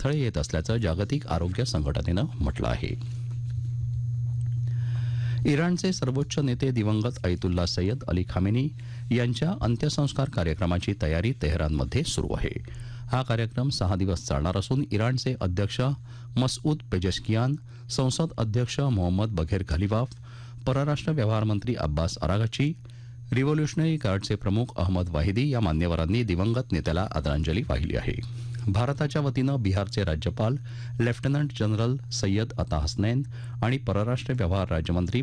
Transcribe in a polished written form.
अडथळे येत असल्याचं जागतिक आरोग्य संघटनेनं म्हटलं आहे. इराणचे सर्वोच्च नेते दिवंगत अयतुल्ला सय्यद अली खामेनी यांच्या अंत्यसंस्कार कार्यक्रमाची तयारी तेहरानमध्ये सुरू आहे. हा कार्यक्रम 6 दिवस चालणार असून इराणचे अध्यक्ष मसऊद पेजेशकियान, संसद अध्यक्ष मोहम्मद बघेर घालिबाफ, परराष्ट्र व्यवहार मंत्री अब्बास अरागची, रिव्होल्युशनरी गार्डचे प्रमुख अहमद वाहिदी या मान्यवरांनी दिवंगत नेत्याला आदरांजली वाहिली आहे. भारताच्या वतीनं बिहारचे राज्यपाल लेफ्टनंट जनरल सय्यद अता हसनैन आणि परराष्ट्र व्यवहार राज्यमंत्री